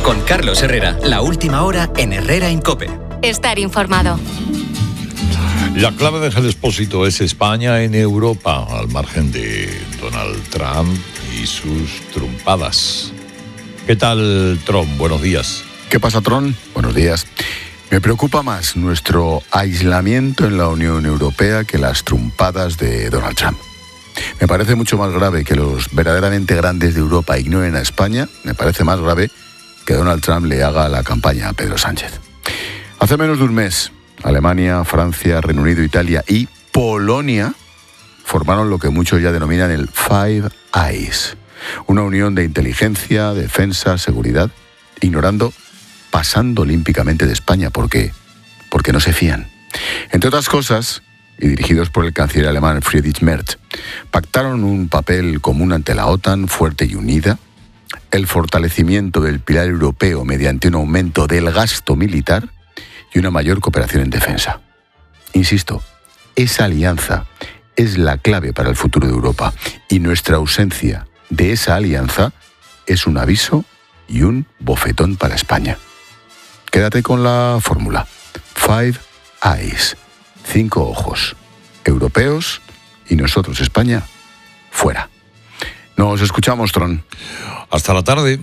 Con Carlos Herrera, la última hora en Herrera en COPE. Estar informado. La clave de Ángel Expósito es España en Europa, al margen de Donald Trump y sus trumpadas. ¿Qué tal, Trump? Buenos días. ¿Qué pasa, Tron? Buenos días. Me preocupa más nuestro aislamiento en la Unión Europea que las trumpadas de Donald Trump. Me parece mucho más grave que los verdaderamente grandes de Europa ignoren a España. Me parece más grave que Donald Trump le haga la campaña a Pedro Sánchez. Hace menos de un mes, Alemania, Francia, Reino Unido, Italia y Polonia formaron lo que muchos ya denominan el Five Eyes, una unión de inteligencia, defensa, seguridad, pasando olímpicamente de España. ¿Por qué? Porque no se fían. Entre otras cosas, y dirigidos por el canciller alemán Friedrich Merz, pactaron un papel común ante la OTAN fuerte y unida, el fortalecimiento del pilar europeo mediante un aumento del gasto militar y una mayor cooperación en defensa. Insisto, esa alianza es la clave para el futuro de Europa y nuestra ausencia de esa alianza es un aviso y un bofetón para España. Quédate con la fórmula. Five Eyes. 5 ojos. Europeos y nosotros, España, fuera. Nos escuchamos, Tron. Hasta la tarde.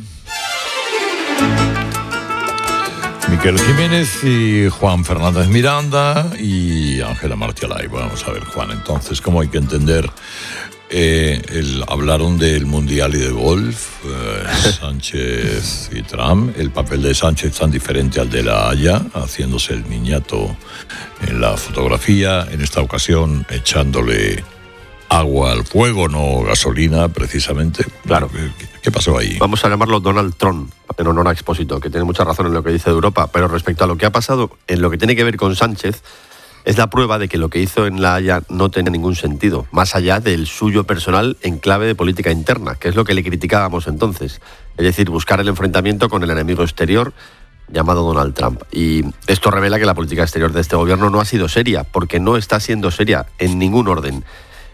Miquel Jiménez y Juan Fernández Miranda y Ángela Martialay. Vamos a ver, Juan, entonces, ¿cómo hay que entender? Hablaron del Mundial y de golf, Sánchez y Trump. El papel de Sánchez tan diferente al de La Haya, haciéndose el niñato en la fotografía, en esta ocasión echándole agua al fuego, no gasolina, precisamente. Claro. ¿Qué pasó ahí? Vamos a llamarlo Donald Trump, en honor a Expósito, que tiene mucha razón en lo que dice de Europa, pero respecto a lo que ha pasado en lo que tiene que ver con Sánchez, es la prueba de que lo que hizo en La Haya no tenía ningún sentido, más allá del suyo personal en clave de política interna, que es lo que le criticábamos entonces. Es decir, buscar el enfrentamiento con el enemigo exterior llamado Donald Trump. Y esto revela que la política exterior de este gobierno no ha sido seria, porque no está siendo seria en ningún orden.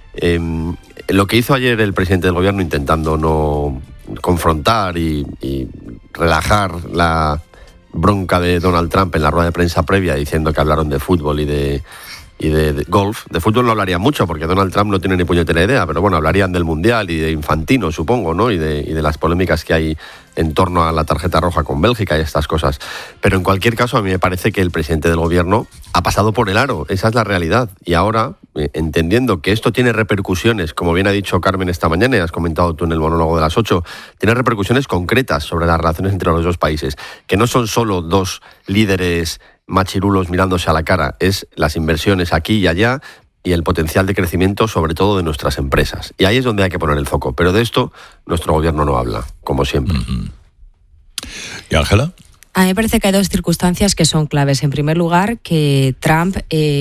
Lo que hizo ayer el presidente del gobierno intentando no confrontar y relajar la bronca de Donald Trump en la rueda de prensa previa, diciendo que hablaron de fútbol y de golf. De fútbol no hablarían mucho porque Donald Trump no tiene ni puñetera idea, pero bueno, hablarían del Mundial y de Infantino, supongo, ¿no? Y de las polémicas que hay en torno a la tarjeta roja con Bélgica y estas cosas. Pero en cualquier caso, a mí me parece que el presidente del gobierno ha pasado por el aro, esa es la realidad. Y ahora, entendiendo que esto tiene repercusiones, como bien ha dicho Carmen esta mañana y has comentado tú en el monólogo de las 8, tiene repercusiones concretas sobre las relaciones entre los dos países, que no son solo dos líderes machirulos mirándose a la cara, es las inversiones aquí y allá y el potencial de crecimiento, sobre todo de nuestras empresas. Y ahí es donde hay que poner el foco. Pero de esto nuestro gobierno no habla, como siempre. ¿Y Ángela? A mí me parece que hay dos circunstancias que son claves. En primer lugar, que Trump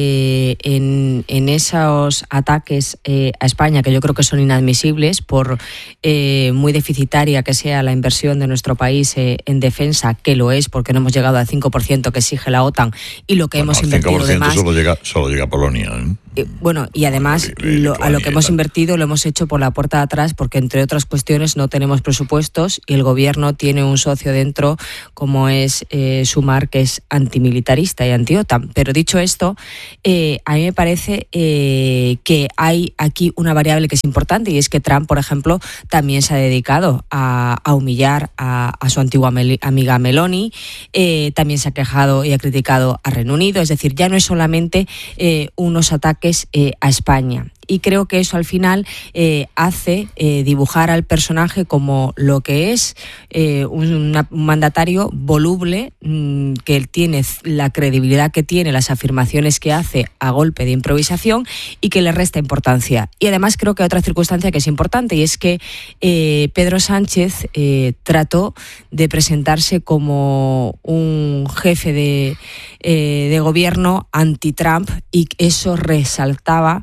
en esos ataques a España, que yo creo que son inadmisibles por muy deficitaria que sea la inversión de nuestro país en defensa, que lo es porque no hemos llegado al 5% que exige la OTAN y lo que hemos invertido de más. Solo llega a Polonia, ¿eh? Bueno, y además a lo que hemos invertido lo hemos hecho por la puerta de atrás porque, entre otras cuestiones, no tenemos presupuestos y el gobierno tiene un socio dentro como es Sumar, que es antimilitarista y anti-OTAN. Pero dicho esto, a mí me parece que hay aquí una variable que es importante y es que Trump, por ejemplo, también se ha dedicado a humillar a su antigua amiga Meloni, también se ha quejado y ha criticado a Reino Unido, es decir, ya no es solamente unos ataques a España. Y creo que eso al final hace dibujar al personaje como lo que es un mandatario voluble, que él tiene la credibilidad que tiene, las afirmaciones que hace a golpe de improvisación y que le resta importancia. Y además creo que hay otra circunstancia que es importante y es que Pedro Sánchez trató de presentarse como un jefe de gobierno anti-Trump y eso resaltaba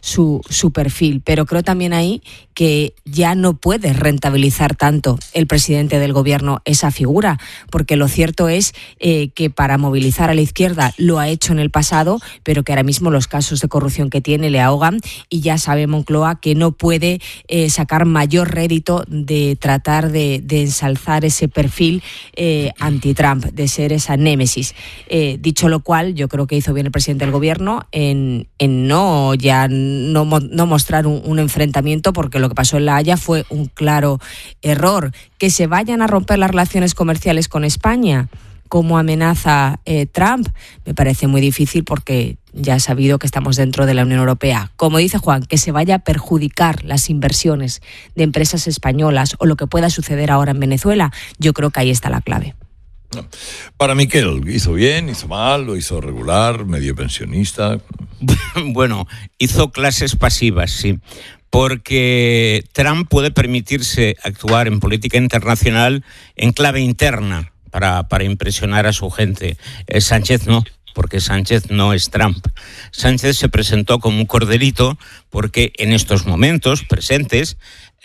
su perfil. Pero creo también ahí que ya no puede rentabilizar tanto el presidente del gobierno esa figura, porque lo cierto es que para movilizar a la izquierda lo ha hecho en el pasado, pero que ahora mismo los casos de corrupción que tiene le ahogan, y ya sabe Moncloa que no puede sacar mayor rédito de tratar de ensalzar ese perfil anti-Trump, de ser esa némesis. Dicho lo cual, yo creo que hizo bien el presidente del gobierno en no mostrar un enfrentamiento, porque lo que pasó en La Haya fue un claro error. Que se vayan a romper las relaciones comerciales con España, como amenaza Trump, me parece muy difícil, porque ya ha sabido que estamos dentro de la Unión Europea. Como dice Juan, que se vaya a perjudicar las inversiones de empresas españolas o lo que pueda suceder ahora en Venezuela, yo creo que ahí está la clave. Para Miquel, ¿hizo bien, hizo mal, lo hizo regular, medio pensionista? Bueno, hizo clases pasivas, sí. Porque Trump puede permitirse actuar en política internacional en clave interna para impresionar a su gente. Sánchez no, porque Sánchez no es Trump. Sánchez se presentó como un corderito porque en estos momentos presentes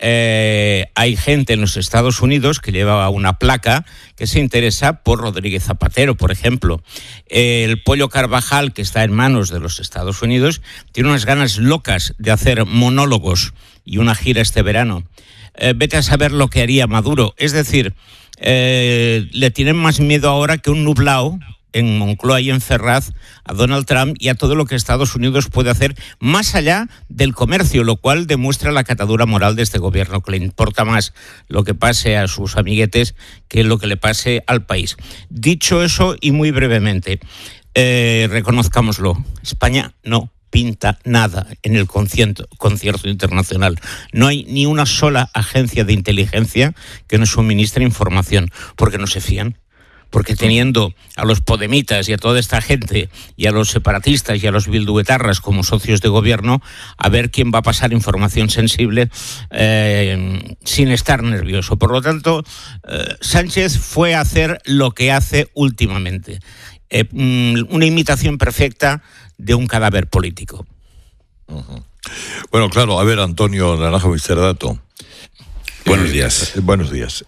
hay gente en los Estados Unidos que lleva una placa que se interesa por Rodríguez Zapatero, por ejemplo. El Pollo Carvajal, que está en manos de los Estados Unidos, tiene unas ganas locas de hacer monólogos y una gira este verano. Vete a saber lo que haría Maduro. Es decir, le tienen más miedo ahora que un nublado en Moncloa y en Ferraz a Donald Trump y a todo lo que Estados Unidos puede hacer más allá del comercio, lo cual demuestra la catadura moral de este gobierno, que le importa más lo que pase a sus amiguetes que lo que le pase al país. Dicho eso, y muy brevemente, reconozcámoslo, España no pinta nada en el concierto internacional. No hay ni una sola agencia de inteligencia que nos suministre información, porque no se fían. Porque teniendo a los podemitas y a toda esta gente y a los separatistas y a los bilduetarras como socios de gobierno, a ver quién va a pasar información sensible sin estar nervioso. Por lo tanto, Sánchez fue a hacer lo que hace últimamente, una imitación perfecta de un cadáver político. Uh-huh. Bueno, claro, a ver, Antonio Naranjo Misterdato. Buenos días. Buenos días.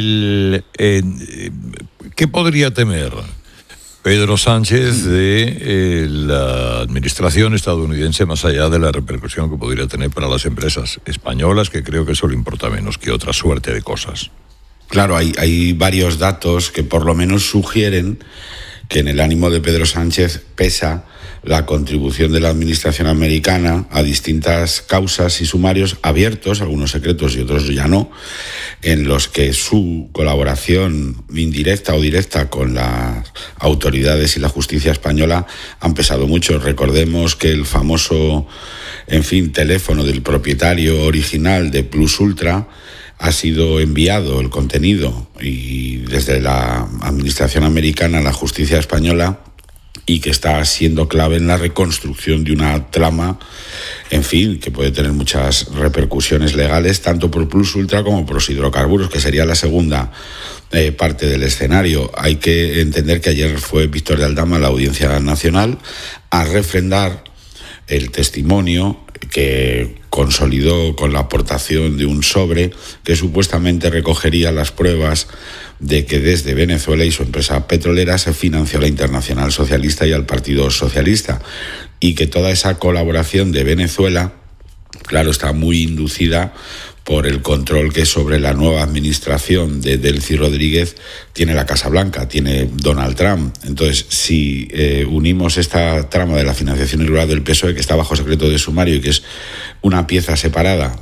¿Qué podría temer Pedro Sánchez de la administración estadounidense, más allá de la repercusión que podría tener para las empresas españolas, que creo que eso le importa menos que otra suerte de cosas? Claro, hay varios datos que por lo menos sugieren que en el ánimo de Pedro Sánchez pesa la contribución de la administración americana a distintas causas y sumarios abiertos, algunos secretos y otros ya no, en los que su colaboración indirecta o directa con las autoridades y la justicia española han pesado mucho. Recordemos que el famoso, teléfono del propietario original de Plus Ultra ha sido enviado el contenido y desde la administración americana a la justicia española, y que está siendo clave en la reconstrucción de una trama, que puede tener muchas repercusiones legales, tanto por Plus Ultra como por los hidrocarburos, que sería la segunda parte del escenario. Hay que entender que ayer fue Victoria Aldama a la Audiencia Nacional a refrendar el testimonio que consolidó con la aportación de un sobre que supuestamente recogería las pruebas de que desde Venezuela y su empresa petrolera se financió a la Internacional Socialista y al Partido Socialista, y que toda esa colaboración de Venezuela, claro, está muy inducida por el control que sobre la nueva administración de Delcy Rodríguez tiene la Casa Blanca, tiene Donald Trump. Entonces, si unimos esta trama de la financiación irregular del PSOE, que está bajo secreto de sumario y que es una pieza separada